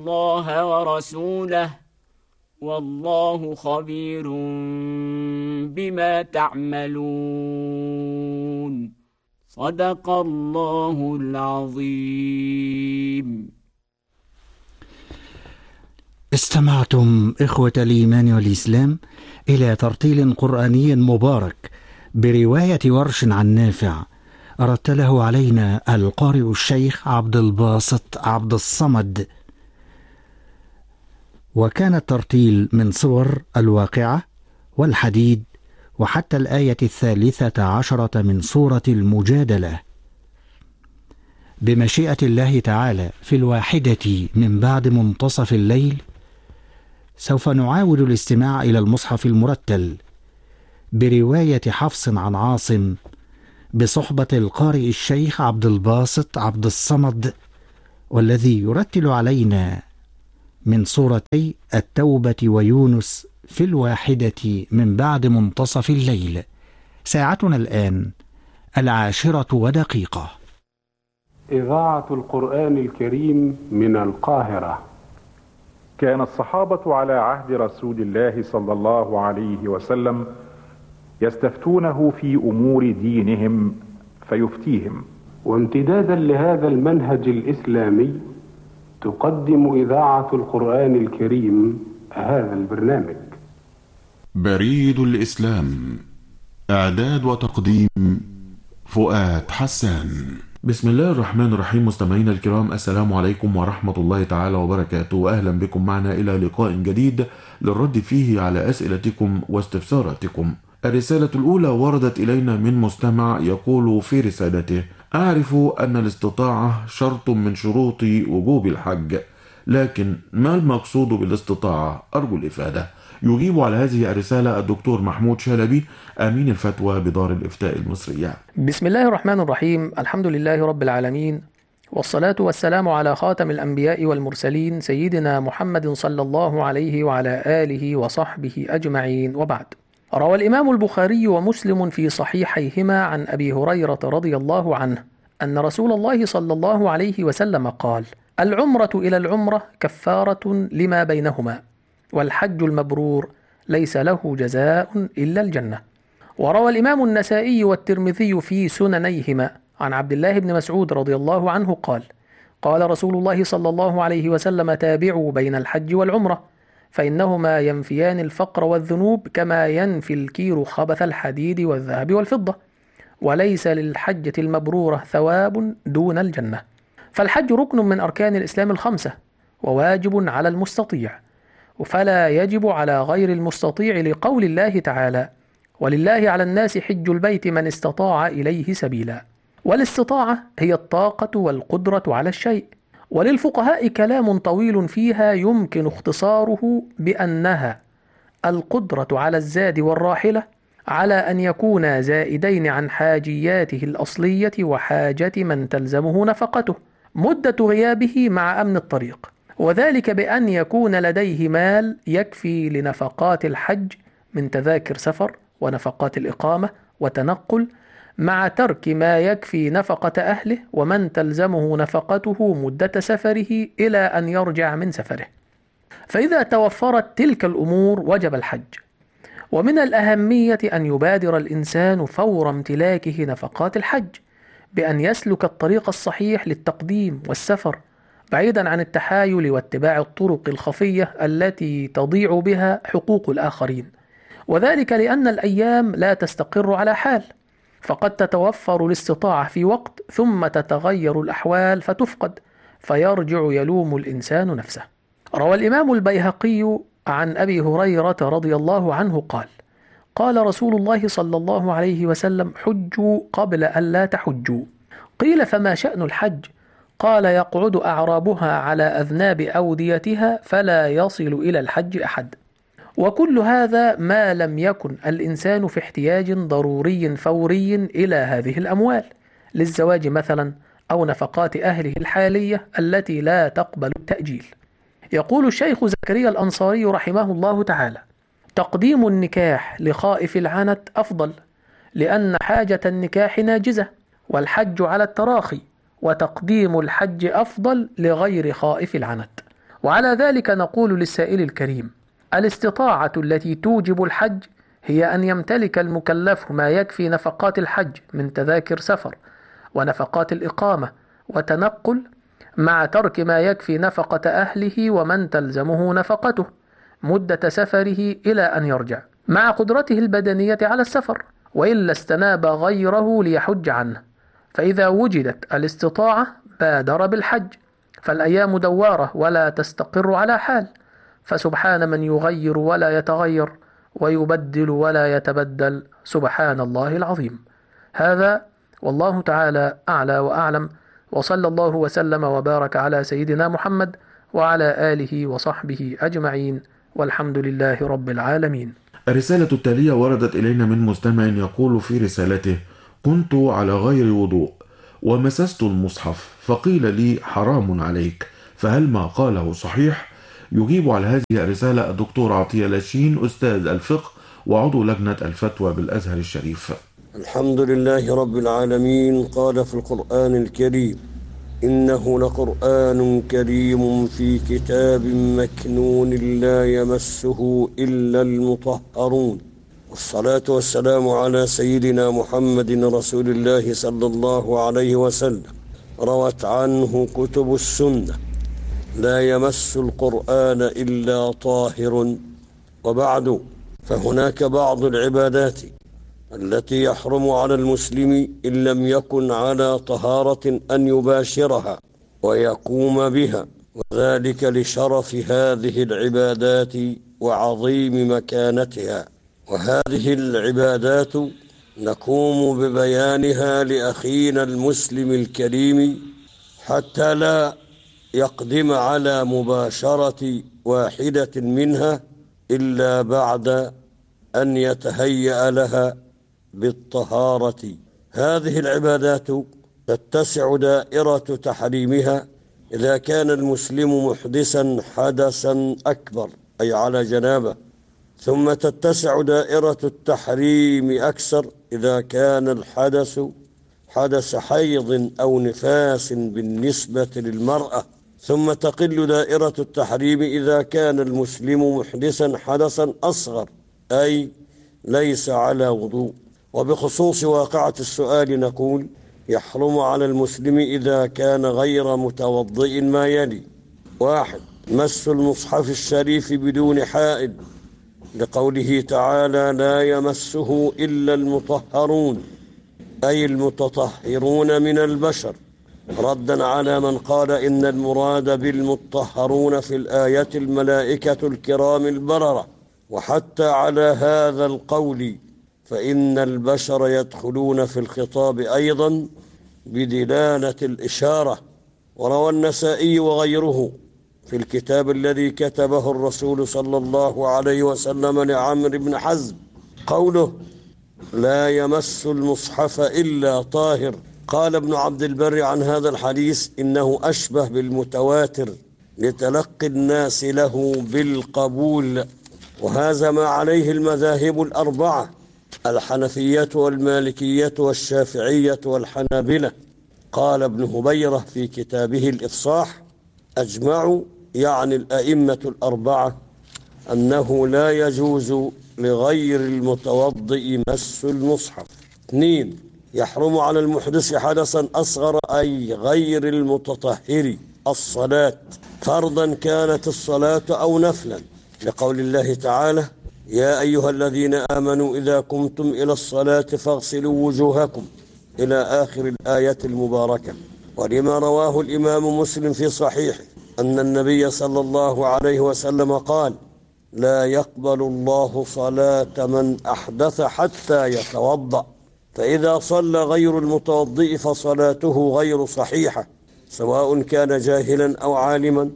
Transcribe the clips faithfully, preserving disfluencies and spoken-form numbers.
الله ورسوله والله خبير بما تعملون. صدق الله العظيم. استمعتم إخوة الإيمان والإسلام إلى ترتيل قرآني مبارك برواية ورش عن نافع، رتله علينا القارئ الشيخ عبد الباسط عبد الصمد، وكان الترتيل من سور الواقعة والحديد وحتى الآية الثالثة عشرة من سورة المجادلة. بمشيئة الله تعالى في الواحدة من بعد منتصف الليل سوف نعاود الاستماع إلى المصحف المرتل برواية حفص عن عاصم بصحبة القارئ الشيخ عبد الباسط عبد الصمد، والذي يرتل علينا من سورتي التوبة ويونس في الواحدة من بعد منتصف الليل. ساعتنا الآن العاشرة ودقيقة. إذاعة القرآن الكريم من القاهرة. كان الصحابة على عهد رسول الله صلى الله عليه وسلم يستفتونه في أمور دينهم فيفتيهم، وامتدادا لهذا المنهج الإسلامي تقدم إذاعة القرآن الكريم هذا البرنامج. بريد الإسلام، إعداد وتقديم فؤاد حسان. بسم الله الرحمن الرحيم. مستمعينا الكرام، السلام عليكم ورحمة الله تعالى وبركاته، أهلا بكم معنا إلى لقاء جديد للرد فيه على أسئلتكم واستفساراتكم. الرسالة الأولى وردت إلينا من مستمع يقول في رسالته: أعرف أن الاستطاعة شرط من شروط وجوب الحج، لكن ما المقصود بالاستطاعة؟ أرجو الإفادة. يجيب على هذه الرسالة الدكتور محمود شلبي، أمين الفتوى بدار الإفتاء المصرية. بسم الله الرحمن الرحيم، الحمد لله رب العالمين، والصلاة والسلام على خاتم الأنبياء والمرسلين سيدنا محمد صلى الله عليه وعلى آله وصحبه أجمعين، وبعد. روى الإمام البخاري ومسلم في صحيحيهما عن أبي هريرة رضي الله عنه أن رسول الله صلى الله عليه وسلم قال: العمرة إلى العمرة كفارة لما بينهما، والحج المبرور ليس له جزاء إلا الجنة. وروى الإمام النسائي والترمذي في سننيهما عن عبد الله بن مسعود رضي الله عنه قال: قال رسول الله صلى الله عليه وسلم: تابعوا بين الحج والعمرة، فإنهما ينفيان الفقر والذنوب كما ينفي الكير خبث الحديد والذهب والفضة، وليس للحجة المبرورة ثواب دون الجنة. فالحج ركن من أركان الإسلام الخمسة، وواجب على المستطيع، فلا يجب على غير المستطيع، لقول الله تعالى: ولله على الناس حج البيت من استطاع إليه سبيلا. والاستطاعة هي الطاقة والقدرة على الشيء، وللفقهاء كلام طويل فيها يمكن اختصاره بأنها القدرة على الزاد والراحلة على أن يكونا زائدين عن حاجياته الأصلية وحاجة من تلزمه نفقته مدة غيابه مع أمن الطريق، وذلك بأن يكون لديه مال يكفي لنفقات الحج من تذاكر سفر ونفقات الإقامة وتنقل، مع ترك ما يكفي نفقة أهله ومن تلزمه نفقته مدة سفره إلى أن يرجع من سفره. فإذا توفرت تلك الأمور وجب الحج. ومن الأهمية أن يبادر الإنسان فور امتلاكه نفقات الحج بأن يسلك الطريق الصحيح للتقديم والسفر، بعيدا عن التحايل واتباع الطرق الخفية التي تضيع بها حقوق الآخرين، وذلك لأن الأيام لا تستقر على حال، فقد تتوفر الاستطاعة في وقت ثم تتغير الأحوال فتفقد، فيرجع يلوم الإنسان نفسه. روى الإمام البيهقي عن أبي هريرة رضي الله عنه قال: قال رسول الله صلى الله عليه وسلم: حجوا قبل أن لا تحجوا. قيل: فما شأن الحج؟ قال: يقعد أعرابها على أذناب أوديتها فلا يصل إلى الحج أحد. وكل هذا ما لم يكن الإنسان في احتياج ضروري فوري إلى هذه الأموال، للزواج مثلا أو نفقات أهله الحالية التي لا تقبل التأجيل. يقول الشيخ زكريا الأنصاري رحمه الله تعالى: تقديم النكاح لخائف العنت أفضل، لأن حاجة النكاح ناجزة، والحج على التراخي، وتقديم الحج أفضل لغير خائف العنت. وعلى ذلك نقول للسائل الكريم: الاستطاعة التي توجب الحج هي أن يمتلك المكلف ما يكفي نفقات الحج من تذاكر سفر ونفقات الإقامة وتنقل، مع ترك ما يكفي نفقة أهله ومن تلزمه نفقته مدة سفره إلى أن يرجع، مع قدرته البدنية على السفر، وإلا استناب غيره ليحج عنه. فإذا وجدت الاستطاعة بادر بالحج، فالأيام دوارة ولا تستقر على حال، فسبحان من يغير ولا يتغير ويبدل ولا يتبدل، سبحان الله العظيم. هذا والله تعالى أعلى وأعلم، وصلى الله وسلم وبارك على سيدنا محمد وعلى آله وصحبه أجمعين، والحمد لله رب العالمين. الرسالة التالية وردت إلينا من مستمع يقول في رسالته: كنت على غير وضوء ومسست المصحف فقيل لي حرام عليك، فهل ما قاله صحيح؟ يجيب على هذه الرسالة الدكتور عطية لاشين، أستاذ الفقه وعضو لجنة الفتوى بالأزهر الشريف. الحمد لله رب العالمين. قال في القرآن الكريم: إنه لقرآن كريم في كتاب مكنون لا يمسه إلا المطهرون. والصلاة والسلام على سيدنا محمد رسول الله صلى الله عليه وسلم. روت عنه كتب السنة: لا يمس القرآن إلا طاهر. وبعد، فهناك بعض العبادات التي يحرم على المسلم إن لم يكن على طهارة أن يباشرها ويقوم بها، وذلك لشرف هذه العبادات وعظيم مكانتها. وهذه العبادات نقوم ببيانها لأخينا المسلم الكريم حتى لا يقدم على مباشرة واحدة منها إلا بعد أن يتهيأ لها بالطهارة. هذه العبادات تتسع دائرة تحريمها إذا كان المسلم محدثا حدثا أكبر، أي على جنابه، ثم تتسع دائرة التحريم أكثر إذا كان الحدث حدث حيض أو نفاس بالنسبة للمرأة، ثم تقل دائرة التحريم إذا كان المسلم محدثا حدثا أصغر، أي ليس على وضوء. وبخصوص واقعة السؤال نقول: يحرم على المسلم إذا كان غير متوضئ ما يلي: واحد، مس المصحف الشريف بدون حائل، لقوله تعالى: لا يمسه إلا المطهرون، أي المتطهرون من البشر، ردا على من قال إن المراد بالمطهرون في الآية الملائكة الكرام البررة. وحتى على هذا القول فإن البشر يدخلون في الخطاب أيضا بدلالة الإشارة. وروى النسائي وغيره في الكتاب الذي كتبه الرسول صلى الله عليه وسلم لعمرو بن حزم قوله: لا يمس المصحف إلا طاهر. قال ابن عبد البر عن هذا الحديث: إنه أشبه بالمتواتر لتلقي الناس له بالقبول، وهذا ما عليه المذاهب الأربعة: الحنفية والمالكية والشافعية والحنابلة. قال ابن هبيرة في كتابه الإفصاح: أجمعوا، يعني الأئمة الأربعة، أنه لا يجوز لغير المتوضئ مس المصحف. اثنين، يحرم على المحدث حدثا أصغر، أي غير المتطهر، الصلاة، فرضا كانت الصلاة أو نفلا، لقول الله تعالى: يا أيها الذين آمنوا إذا قمتم إلى الصلاة فاغسلوا وجوهكم، إلى آخر الآية المباركة. ولما رواه الإمام مسلم في صحيحه أن النبي صلى الله عليه وسلم قال: لا يقبل الله صلاة من أحدث حتى يتوضأ، فإذا صلى غير المتوضئ فصلاته غير صحيحة، سواء كان جاهلا أو عالما،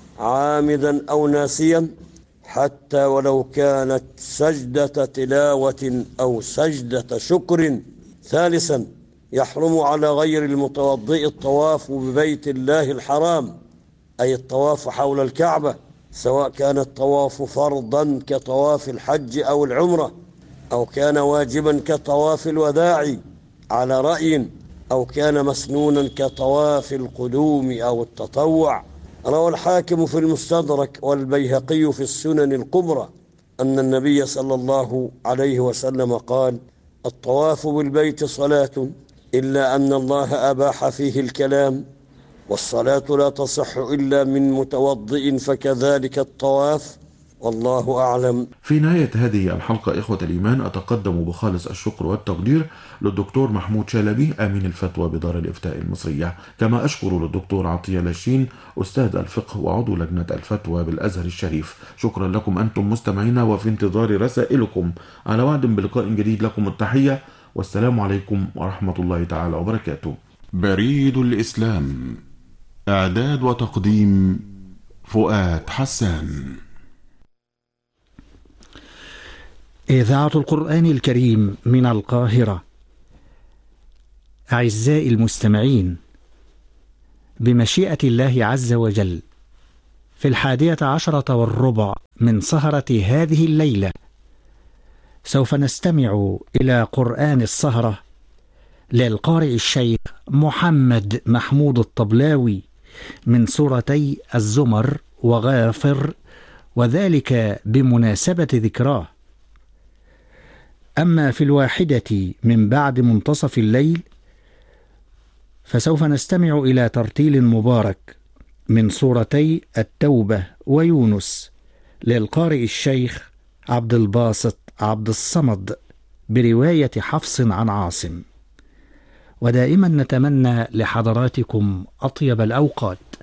عامدا أو ناسيا، حتى ولو كانت سجدة تلاوة أو سجدة شكر. ثالثا، يحرم على غير المتوضئ الطواف ببيت الله الحرام، أي الطواف حول الكعبة، سواء كان الطواف فرضا كطواف الحج أو العمرة، أو كان واجبا كطواف الوداع على رأي، أو كان مسنونا كطواف القدوم أو التطوع، روى الحاكم في المستدرك والبيهقي في السنن الكبرى أن النبي صلى الله عليه وسلم قال: الطواف بالبيت صلاة إلا أن الله أباح فيه الكلام، والصلاة لا تصح إلا من متوضئ، فكذلك الطواف، والله أعلم. في نهاية هذه الحلقة إخوة الإيمان أتقدم بخالص الشكر والتقدير للدكتور محمود شلبي أمين الفتوى بدار الإفتاء المصرية، كما أشكر للدكتور عطية لاشين أستاذ الفقه وعضو لجنة الفتوى بالأزهر الشريف. شكرا لكم أنتم مستمعينا، وفي انتظار رسائلكم. على وعد بلقاء جديد، لكم التحية والسلام عليكم ورحمة الله تعالى وبركاته. بريد الإسلام، إعداد وتقديم فؤاد حسان. إذاعة القرآن الكريم من القاهرة. أعزائي المستمعين، بمشيئة الله عز وجل في الحادية عشرة والربع من سهرة هذه الليلة سوف نستمع إلى قرآن السهرة للقارئ الشيخ محمد محمود الطبلاوي من سورتي الزمر وغافر، وذلك بمناسبة ذكراه. أما في الواحدة من بعد منتصف الليل فسوف نستمع إلى ترتيل مبارك من سورتي التوبة ويونس للقارئ الشيخ عبد الباسط عبد الصمد برواية حفص عن عاصم. ودائما نتمنى لحضراتكم أطيب الأوقات.